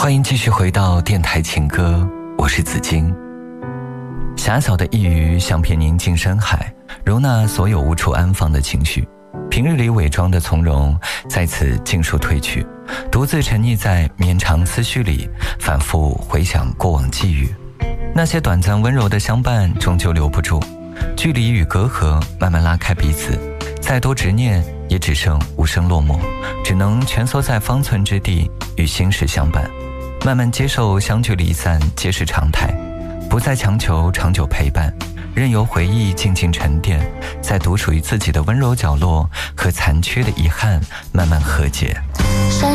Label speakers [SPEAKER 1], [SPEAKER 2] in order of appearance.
[SPEAKER 1] 欢迎继续回到电台情歌，我是子金。狭小的一隅像片宁静深海，容纳所有无处安放的情绪。平日里伪装的从容在此尽数褪去，独自沉溺在绵长思绪里，反复回想过往际遇。那些短暂温柔的相伴终究留不住，距离与隔阂慢慢拉开彼此，再多执念也只剩无声落寞，只能蜷缩在方寸之地，与心事相伴，慢慢接受相聚离散皆是常态，不再强求长久陪伴，任由回忆静静沉淀，在独属于自己的温柔角落和残缺的遗憾慢慢和解。